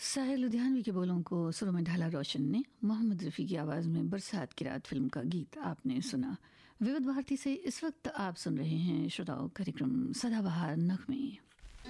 साहिर लुधियानवी के बोलों को सुरों में ढाला रोशन ने, मोहम्मद रफ़ी की आवाज़ में बरसात की रात फिल्म का गीत आपने सुना। विविध भारती से इस वक्त आप सुन रहे हैं श्रोताओं कार्यक्रम सदाबहार नगमे।